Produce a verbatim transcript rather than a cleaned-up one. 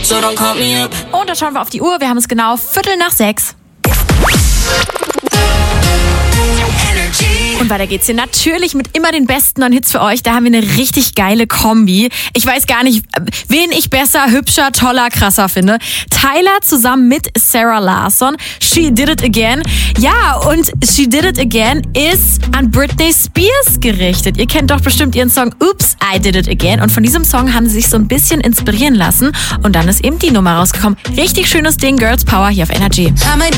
so don't call me up. Und da schauen wir auf die Uhr. Wir haben es genau Viertel nach sechs. Und weiter geht's hier natürlich mit immer den besten neuen Hits für euch. Da haben wir eine richtig geile Kombi. Ich weiß gar nicht, wen ich besser, hübscher, toller, krasser finde. Tyler zusammen mit Sarah Larsson. She Did It Again. Ja, und She Did It Again ist an Britney Spears gerichtet. Ihr kennt doch bestimmt ihren Song Oops, I Did It Again. Und von diesem Song haben sie sich so ein bisschen inspirieren lassen. Und dann ist eben die Nummer rausgekommen. Richtig schönes Ding, Girls Power hier auf Energy. I might